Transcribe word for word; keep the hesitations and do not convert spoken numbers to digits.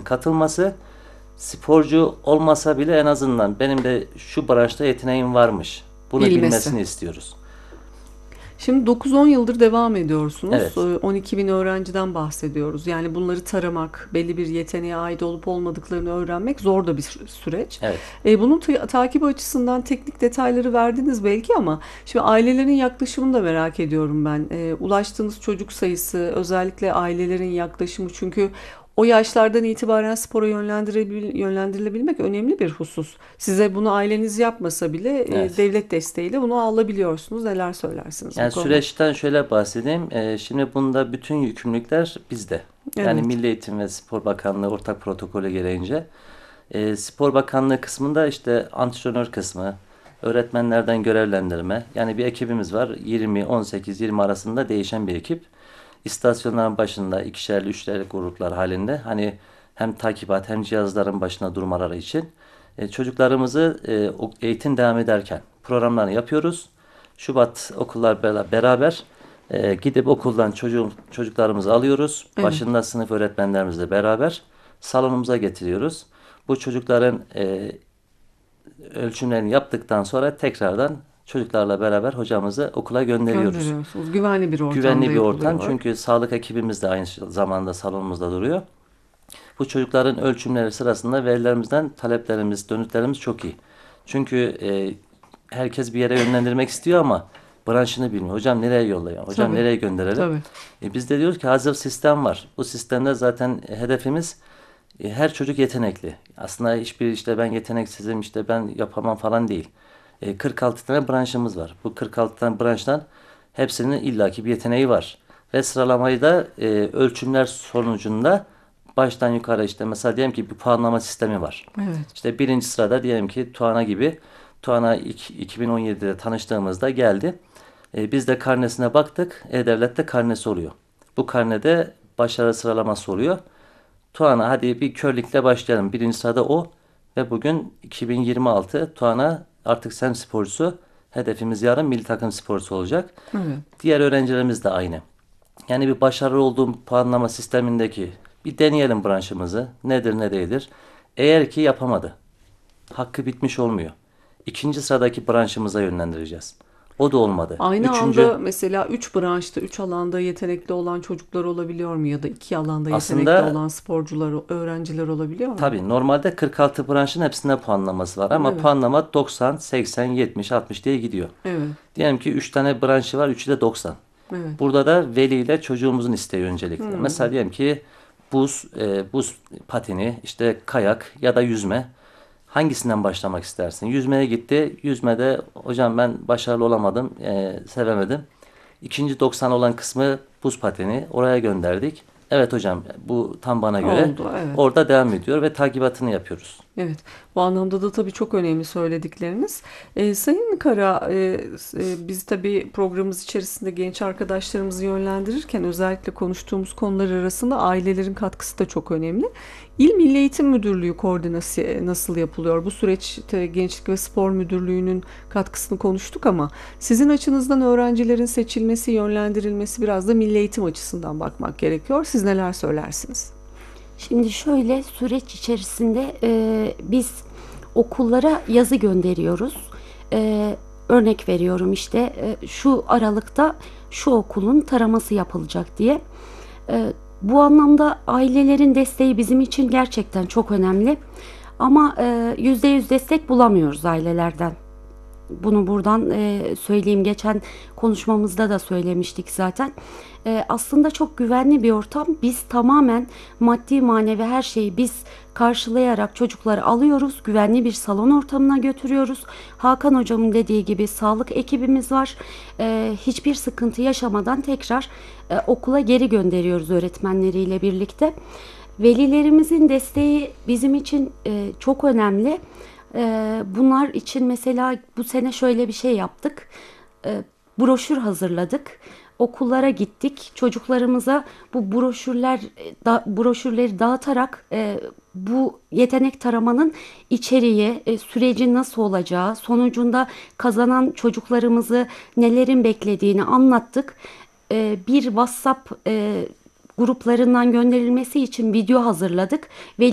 katılması, sporcu olmasa bile en azından benim de şu branşta yeteneğim varmış. Bunu Bilmesi. bilmesini istiyoruz. Şimdi dokuz on yıldır devam ediyorsunuz. Evet. on iki bin öğrenciden bahsediyoruz. Yani bunları taramak, belli bir yeteneğe ait olup olmadıklarını öğrenmek zor da bir sü- süreç. Evet. E, bunun ta- takibi açısından teknik detayları verdiniz belki ama şimdi ailelerin yaklaşımını da merak ediyorum ben. E, ulaştığınız çocuk sayısı, özellikle ailelerin yaklaşımı, çünkü o yaşlardan itibaren spora yönlendirebil- yönlendirilebilmek önemli bir husus. Size bunu aileniz yapmasa bile e, Evet. devlet desteğiyle bunu alabiliyorsunuz. Neler söylersiniz bu Yani konuda? süreçten şöyle bahsedeyim. Ee, şimdi bunda bütün yükümlülükler bizde. Yani Evet. Milli Eğitim ve Spor Bakanlığı ortak protokolü gereğince. e, Spor Bakanlığı kısmında işte antrenör kısmı, öğretmenlerden görevlendirme. Yani bir ekibimiz var. yirmi, on sekiz, yirmi arasında değişen bir ekip. İstasyonların başında ikişerli, üçlerli gruplar halinde. Hani hem takibat hem cihazların başına durmaları için. E, çocuklarımızı e, o- eğitim devam ederken programlarını yapıyoruz. Şubat okullar bera- beraber e, gidip okuldan çocuğum, çocuklarımızı alıyoruz. Evet. Başında sınıf öğretmenlerimizle beraber salonumuza getiriyoruz. Bu çocukların e, ölçümlerini yaptıktan sonra tekrardan çocuklarla beraber hocamızı okula gönderiyoruz. Gönderiyorsunuz. Güvenli bir ortamda Güvenli bir ortam, yapılıyor. çünkü sağlık ekibimiz de aynı zamanda salonumuzda duruyor. Bu çocukların ölçümleri sırasında verilerimizden taleplerimiz, dönütlerimiz çok iyi. Çünkü e, herkes bir yere yönlendirmek istiyor ama branşını bilmiyor. Hocam nereye yollayalım? Hocam Tabii. nereye gönderelim? Tabii. E, biz de diyoruz ki hazır sistem var. Bu sistemde zaten hedefimiz e, her çocuk yetenekli. Aslında hiçbir işte ben yeteneksizim, işte ben yapamam falan değil. E, kırk altı tane branşımız var. Bu kırk altı tane branştan hepsinin illaki bir yeteneği var. Ve sıralamayı da e, ölçümler sonucunda baştan yukarı, işte mesela diyelim ki bir puanlama sistemi var. Evet. İşte birinci sırada diyelim ki Tuana gibi. Tuana iki bin on yedide tanıştığımızda geldi. E, biz de karnesine baktık. E-Devlet'te karnesi oluyor. Bu karnede başarı sıralaması oluyor. Tuana hadi bir körlükle başlayalım. Birinci sırada o. Ve bugün iki bin yirmi altı Tuana artık sen sporcusu. Hedefimiz yarın milli takım sporcusu olacak. Evet. Diğer öğrencilerimiz de aynı. Yani bir başarılı olduğum puanlama sistemindeki bir deneyelim branşımızı. Nedir ne değildir. Eğer ki yapamadı, hakkı bitmiş olmuyor. İkinci sıradaki branşımıza yönlendireceğiz. O da olmadı. Aynı Üçüncü, anda mesela üç branşta, üç alanda yetenekli olan çocuklar olabiliyor mu? Ya da iki alanda yetenekli aslında olan sporcular, öğrenciler olabiliyor mu? tabii normalde kırk altı branşın hepsinde puanlaması var. Ama Evet. puanlama doksan, seksen, yetmiş, altmış diye gidiyor. Evet. Diyelim ki üç tane branşı var, üçü de doksan. Evet. Burada da veliyle çocuğumuzun isteği öncelikle. Hmm. Mesela diyelim ki buz, e, buz pateni, işte kayak ya da yüzme. Hangisinden başlamak istersin? Yüzmeye gitti. Yüzmede hocam ben başarılı olamadım, e, sevemedim. İkinci doksan olan kısmı buz pateni. Oraya gönderdik. Evet hocam bu tam bana göre. Oldu. Evet. Orada devam ediyor ve takibatını yapıyoruz. Evet, bu anlamda da tabii çok önemli söyledikleriniz. Ee, Sayın Kara, e, e, biz tabii programımız içerisinde genç arkadaşlarımızı yönlendirirken özellikle konuştuğumuz konular arasında ailelerin katkısı da çok önemli. İl Milli Eğitim Müdürlüğü koordinası nasıl yapılıyor? Bu süreçte Gençlik ve Spor Müdürlüğü'nün katkısını konuştuk ama sizin açınızdan öğrencilerin seçilmesi, yönlendirilmesi, biraz da milli eğitim açısından bakmak gerekiyor. Siz neler söylersiniz? Şimdi şöyle süreç içerisinde e, biz okullara yazı gönderiyoruz. E, örnek veriyorum işte e, şu aralıkta şu okulun taraması yapılacak diye. E, bu anlamda ailelerin desteği bizim için gerçekten çok önemli. Ama e, yüzde yüz destek bulamıyoruz ailelerden. Bunu buradan e, söyleyeyim. Geçen konuşmamızda da söylemiştik zaten. E, aslında çok güvenli bir ortam. Biz tamamen maddi manevi her şeyi biz karşılayarak çocukları alıyoruz. Güvenli bir salon ortamına götürüyoruz. Hakan hocamın dediği gibi sağlık ekibimiz var. E, hiçbir sıkıntı yaşamadan tekrar e, okula geri gönderiyoruz öğretmenleriyle birlikte. Velilerimizin desteği bizim için e, çok önemli. Ee, bunlar için mesela bu sene şöyle bir şey yaptık. Ee, broşür hazırladık. Okullara gittik. Çocuklarımıza bu broşürler da, broşürleri dağıtarak e, bu yetenek taramanın içeriği, e, süreci nasıl olacağı, sonucunda kazanan çocuklarımızı nelerin beklediğini anlattık. E, bir WhatsApp e, gruplarından gönderilmesi için video hazırladık. Ve